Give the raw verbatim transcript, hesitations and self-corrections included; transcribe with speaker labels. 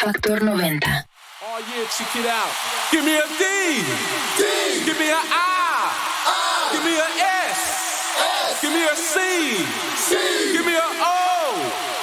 Speaker 1: Factor noventa.
Speaker 2: Oh yeah, check it out. Give me a D.
Speaker 3: D.
Speaker 2: Give me a I.
Speaker 3: I.
Speaker 2: Give me a S.
Speaker 3: S.
Speaker 2: Give me a C.
Speaker 3: C.
Speaker 2: Give me a O.